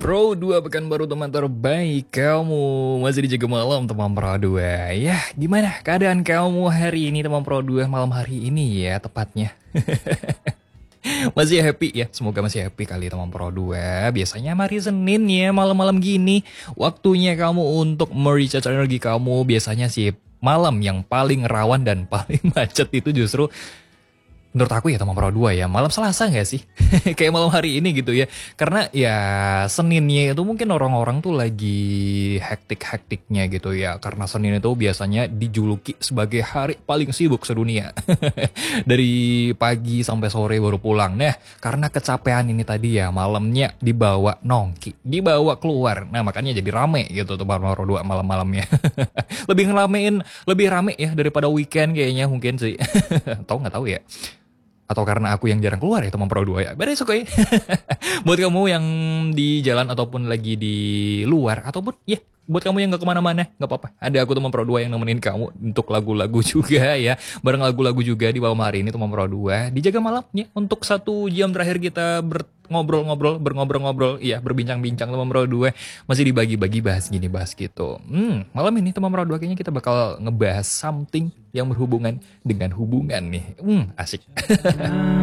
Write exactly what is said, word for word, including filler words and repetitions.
Pro dua pekan baru teman terbaik kamu. Masih dijaga malam teman Pro dua. Ya, gimana keadaan kamu hari ini teman Pro dua malam hari ini ya tepatnya? Masih happy ya? Semoga masih happy kali teman Pro dua. Biasanya hari Senin ya malam-malam gini waktunya kamu untuk merecharge energi kamu. Biasanya sih malam yang paling rawan dan paling macet itu justru menurut aku ya teman Pro dua ya, malam Selasa nggak sih? Kayak malam hari ini gitu ya. Karena ya Seninnya itu mungkin orang-orang tuh lagi hektik-hektiknya gitu ya. Karena Senin itu biasanya dijuluki sebagai hari paling sibuk sedunia. Dari pagi sampai sore baru pulang. Nah, karena kecapean ini tadi ya, malamnya dibawa nongki, dibawa keluar. Nah, makanya jadi rame gitu teman Pro dua malam-malamnya. Lebih ngeramein, lebih rame ya daripada weekend kayaknya mungkin sih. Tahu nggak tahu ya? Atau karena aku yang jarang keluar ya teman Pro dua ya. But it's okay. Buat kamu yang di jalan ataupun lagi di luar ataupun ya buat kamu yang gak kemana-mana gak apa-apa. Ada aku teman Pro dua yang nemenin kamu untuk lagu-lagu juga ya. Bareng lagu-lagu juga di malam hari ini teman Pro dua. Dijaga malamnya untuk satu jam terakhir kita ber ngobrol-ngobrol, berngobrol-ngobrol, iya berbincang-bincang teman Pro dua. Masih dibagi-bagi bahas gini, bahas gitu. Hmm, malam ini teman Pro dua kayaknya kita bakal ngebahas something yang berhubungan dengan hubungan nih. Hmm, asik.